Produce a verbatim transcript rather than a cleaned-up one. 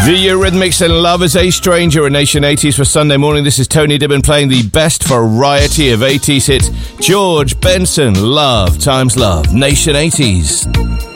The Eurythmics and Love is a Stranger in Nation eighties for Sunday morning. This is Tony Dibbin playing the best variety of eighties hits. George Benson, Love times Love, Nation eighties.